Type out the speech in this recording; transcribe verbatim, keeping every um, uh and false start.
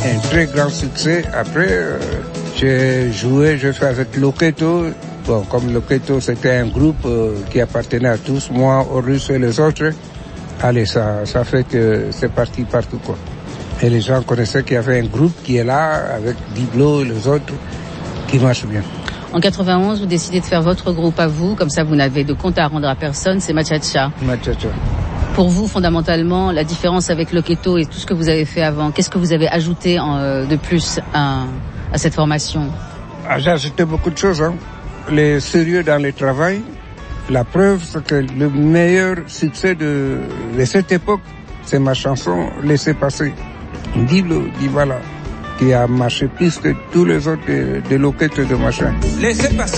un très grand succès. Après, euh, j'ai joué, j'ai fait avec Loketo. Bon, comme Loketo, c'était un groupe euh, qui appartenait à tous, moi, Horus et les autres. Allez, ça, ça fait que c'est parti partout, quoi. Et les gens connaissaient qu'il y avait un groupe qui est là, avec Diblo et les autres, qui marche bien. En quatre-vingt-onze, vous décidez de faire votre groupe à vous, comme ça vous n'avez de compte à rendre à personne, c'est Machacha. Machacha. Pour vous, fondamentalement, la différence avec Loketo et tout ce que vous avez fait avant, qu'est-ce que vous avez ajouté en, euh, de plus à, à cette formation? Ah, j'ai ajouté beaucoup de choses, hein. Les sérieux dans le travail. La preuve, c'est que le meilleur succès de, de cette époque, c'est ma chanson « Laissez passer ». Diblo, Dibala, qui a marché plus que tous les autres de, de Loketo et de machin. Laissez passer.